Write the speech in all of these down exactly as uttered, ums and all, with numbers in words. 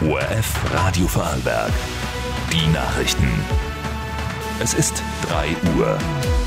O R F Radio Vorarlberg. Die Nachrichten. Es ist drei Uhr.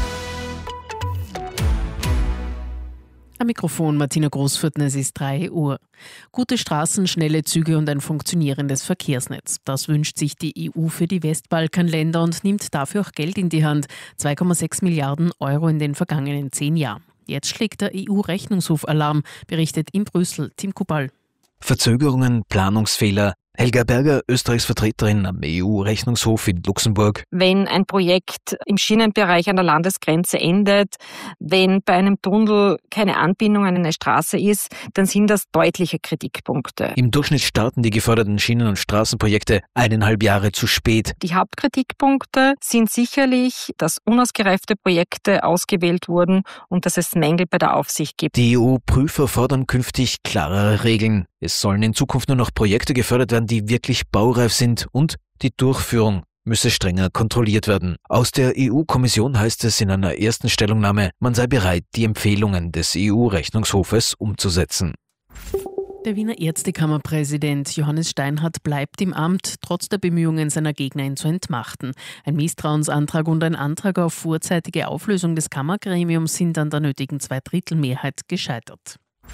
Am Mikrofon Martina Großfurten, es ist drei Uhr. Gute Straßen, schnelle Züge und ein funktionierendes Verkehrsnetz. Das wünscht sich die E U für die Westbalkanländer und nimmt dafür auch Geld in die Hand. zwei Komma sechs Milliarden Euro in den vergangenen zehn Jahren. Jetzt schlägt der E U-Rechnungshof Alarm, berichtet in Brüssel Tim Kubal. Verzögerungen, Planungsfehler. Helga Berger, Österreichs Vertreterin am E U-Rechnungshof in Luxemburg. Wenn ein Projekt im Schienenbereich an der Landesgrenze endet, wenn bei einem Tunnel keine Anbindung an eine Straße ist, dann sind das deutliche Kritikpunkte. Im Durchschnitt starten die geförderten Schienen- und Straßenprojekte eineinhalb Jahre zu spät. Die Hauptkritikpunkte sind sicherlich, dass unausgereifte Projekte ausgewählt wurden und dass es Mängel bei der Aufsicht gibt. Die E U-Prüfer fordern künftig klarere Regeln. Es sollen in Zukunft nur noch Projekte gefördert werden, die wirklich baureif sind, und die Durchführung müsse strenger kontrolliert werden. Aus der E U-Kommission heißt es in einer ersten Stellungnahme, man sei bereit, die Empfehlungen des E U-Rechnungshofes umzusetzen. Der Wiener Ärztekammerpräsident Johannes Steinhardt bleibt im Amt, trotz der Bemühungen seiner Gegner, ihn zu entmachten. Ein Misstrauensantrag und ein Antrag auf vorzeitige Auflösung des Kammergremiums sind an der nötigen Zweidrittelmehrheit gescheitert.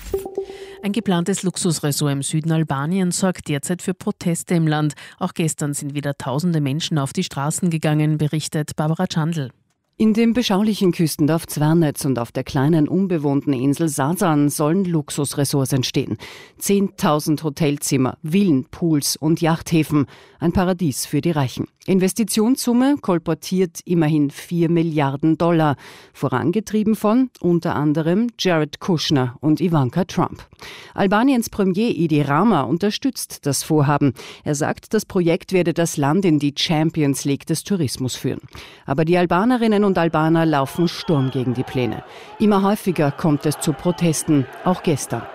Ein geplantes Luxusresort im Süden Albaniens sorgt derzeit für Proteste im Land. Auch gestern sind wieder tausende Menschen auf die Straßen gegangen, berichtet Barbara Chandl. In dem beschaulichen Küstendorf Zvernetz und auf der kleinen unbewohnten Insel Sasan sollen Luxusressorts entstehen. Zehntausend Hotelzimmer, Villen, Pools und Yachthäfen. Ein Paradies für die Reichen. Investitionssumme kolportiert immerhin vier Milliarden Dollar. Vorangetrieben von unter anderem Jared Kushner und Ivanka Trump. Albaniens Premier Edi Rama unterstützt das Vorhaben. Er sagt, das Projekt werde das Land in die Champions League des Tourismus führen. Aber die Albanerinnen und Albaner laufen Sturm gegen die Pläne. Immer häufiger kommt es zu Protesten, auch gestern.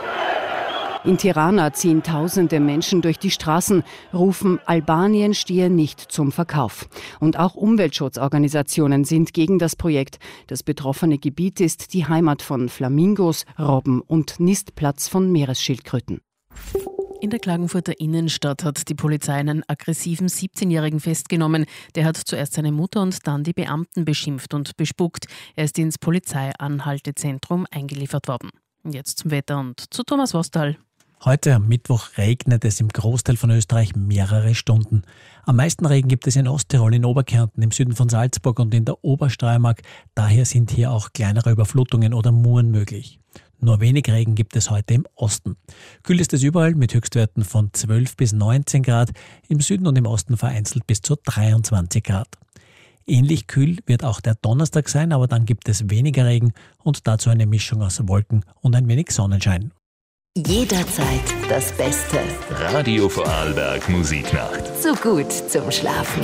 In Tirana ziehen tausende Menschen durch die Straßen, rufen, Albanien stehe nicht zum Verkauf. Und auch Umweltschutzorganisationen sind gegen das Projekt. Das betroffene Gebiet ist die Heimat von Flamingos, Robben und Nistplatz von Meeresschildkröten. In der Klagenfurter Innenstadt hat die Polizei einen aggressiven siebzehnjährigen festgenommen. Der hat zuerst seine Mutter und dann die Beamten beschimpft und bespuckt. Er ist ins Polizeianhaltezentrum eingeliefert worden. Jetzt zum Wetter und zu Thomas Wostal. Heute am Mittwoch regnet es im Großteil von Österreich mehrere Stunden. Am meisten Regen gibt es in Osttirol, in Oberkärnten, im Süden von Salzburg und in der Obersteiermark. Daher sind hier auch kleinere Überflutungen oder Muren möglich. Nur wenig Regen gibt es heute im Osten. Kühl ist es überall mit Höchstwerten von zwölf bis neunzehn Grad, im Süden und im Osten vereinzelt bis zu dreiundzwanzig Grad. Ähnlich kühl wird auch der Donnerstag sein, aber dann gibt es weniger Regen und dazu eine Mischung aus Wolken und ein wenig Sonnenschein. Jederzeit das Beste. Radio Vorarlberg Musiknacht. So gut zum Schlafen.